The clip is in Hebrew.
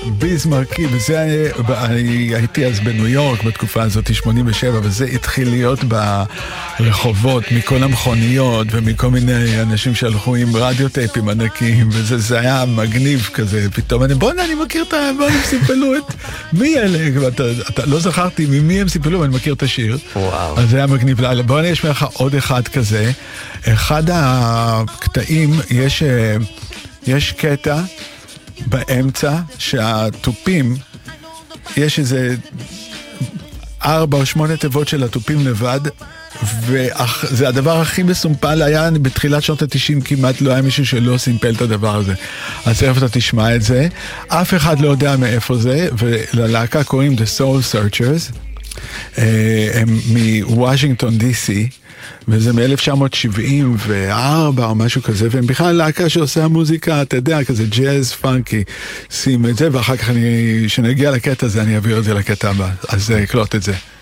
ביזמרקי, וזה, אני הייתי אז בניו יורק בתקופה הזאת, 87, וזה התחיל להיות ברחובות, מכל המכוניות, ומכל מיני אנשים שהלכו עם רדיו טייפים ענקיים, וזה היה מגניב כזה, פתאום אני מכיר את הם סיפלו את מי אלה, אתה לא זכרתי ממי הם סיפלו, אני מכיר את השיר. וואו. אז זה היה מגניב. בוא אני אשמע לך עוד אחד כזה. אחד הקטעים, יש קטע באמצע שהטופים, יש איזה 4 או 8 תיבות של הטופים לבד, וזה הדבר הכי מסומפל היה, בתחילת שנות ה-90 כמעט לא היה מישהו שלא סימפל את הדבר הזה. אז איפה אתה תשמע את זה, אף אחד לא יודע מאיפה זה, וללהקה קוראים The Soul Searchers, הם מוושינגטון די-סי, וזה מ-1974 או משהו כזה, והם בכלל להקה שעושה מוזיקה, אתה יודע, כזה ג'אז, פאנקי, שים את זה, ואחר כך כשנגיע לקטע הזה, אני אעביר את זה לקטע הבא, אז קלוט את זה.